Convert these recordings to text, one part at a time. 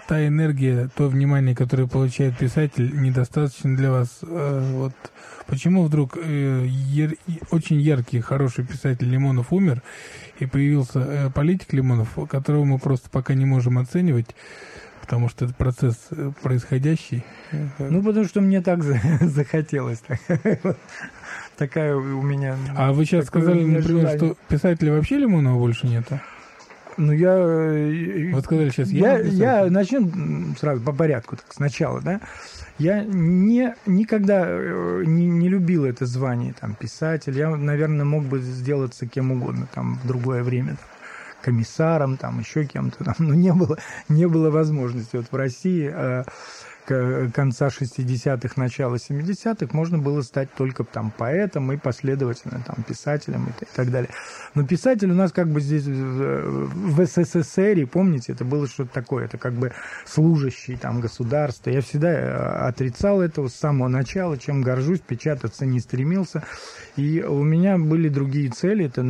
та энергия, то внимание, которое получает писатель, недостаточно для вас. Вот почему вдруг очень яркий, хороший писатель Лимонов умер, и появился политик Лимонов, которого мы просто пока не можем оценивать, потому что это процесс происходящий? Ну, потому что мне так захотелось. Такая у меня... А вы сейчас сказали, например, что писателя вообще Лимонова больше нету? Ну, я... Вот сказали сейчас, я начну сразу по порядку, так, сначала, да. Я никогда не любил это звание, там, писатель. Я, наверное, мог бы сделаться кем угодно, там, в другое время, там, комиссаром, там, еще кем-то, там, но не было возможности. Вот в России конца 60-х, начала 70-х можно было стать только там поэтом и последовательно там писателем и так далее. Но писатель у нас как бы здесь в СССР, помните, это было что-то такое, это как бы служащий там государства. Я всегда отрицал этого с самого начала, чем горжусь, печататься не стремился. И у меня были другие цели, это,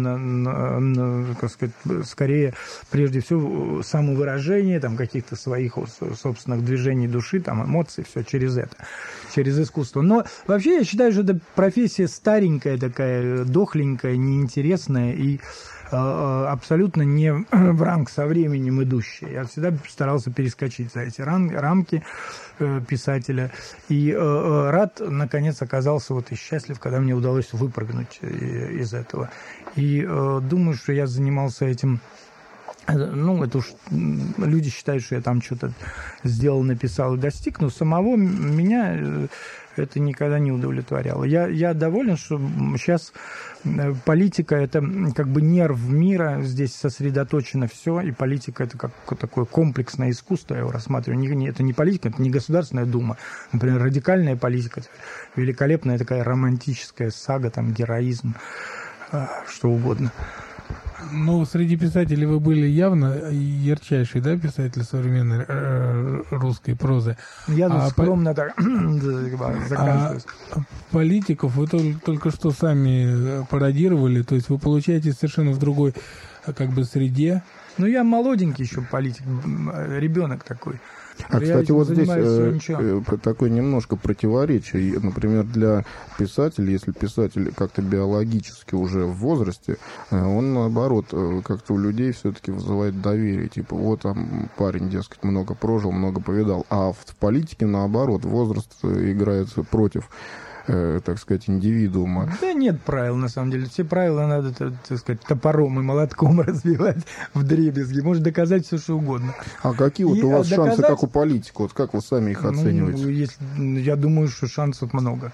как сказать, скорее, прежде всего, самовыражение там, каких-то своих собственных движений души, там, эмоций, все через это, через искусство. Но вообще я считаю, что это профессия старенькая такая, дохленькая, неинтересная и абсолютно не в ранг со временем идущая. Я всегда старался перескочить за эти рамки писателя. И рад, наконец, оказался вот и счастлив, когда мне удалось выпрыгнуть из этого. И думаю, что я занимался этим. Ну, это уж люди считают, что я там что-то сделал, написал и достиг, но самого меня это никогда не удовлетворяло. Я доволен, что сейчас политика – это как бы нерв мира, здесь сосредоточено все, и политика – это как такое комплексное искусство, я его рассматриваю. Это не политика, это не Государственная Дума. Например, радикальная политика – великолепная такая романтическая сага, там, героизм, что угодно. Ну, среди писателей вы были явно ярчайший, да, писатель современной русской прозы. Я скромно так заканчиваюсь. Политиков вы только что сами пародировали, то есть вы получаетесь совершенно в другой как бы среде. Ну, я молоденький еще политик, ребенок такой. Кстати, вот здесь такое немножко противоречие. Например, для писателя, если писатель как-то биологически уже в возрасте, он, наоборот, как-то у людей все-таки вызывает доверие. Типа, вот там парень, дескать, много прожил, много повидал. А в политике, наоборот, возраст играет против, так сказать, индивидуума. Да нет правил, на самом деле. Все правила надо, так сказать, топором и молотком разбивать вдребезги. Можно доказать все, что угодно. А какие вот у вас шансы, как у политика? Вот как вы сами их оцениваете? Я думаю, что шансов много.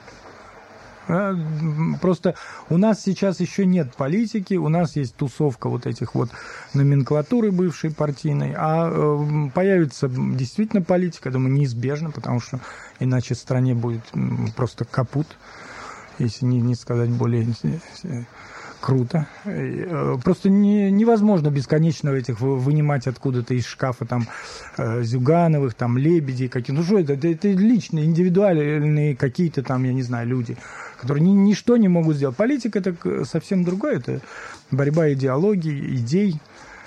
Просто у нас сейчас еще нет политики, у нас есть тусовка вот этих вот номенклатуры бывшей партийной, а появится действительно политика, я думаю, неизбежно, потому что иначе в стране будет просто капут, если не сказать более круто. Просто невозможно бесконечно этих вынимать откуда-то из шкафа там Зюгановых, там Лебедей какие-то. Ну что это личные, индивидуальные какие-то там, я не знаю, люди, которые ничто не могут сделать. Политика – это совсем другое, это борьба идеологий, идей.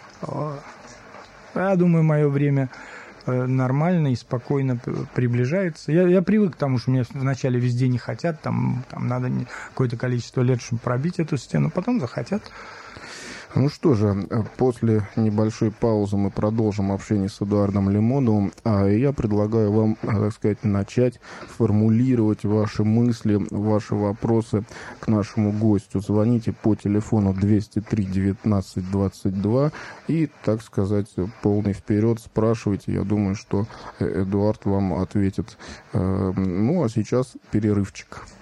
Я думаю, мое время нормально и спокойно приближается. Я привык к тому, что меня вначале везде не хотят, там надо какое-то количество лет, чтобы пробить эту стену, потом захотят. Ну что же, после небольшой паузы мы продолжим общение с Эдуардом Лимоновым, а я предлагаю вам, так сказать, начать формулировать ваши мысли, ваши вопросы к нашему гостю. Звоните по телефону 203 19 22 и, так сказать, полный вперед спрашивайте. Я думаю, что Эдуард вам ответит. Ну, а сейчас перерывчик.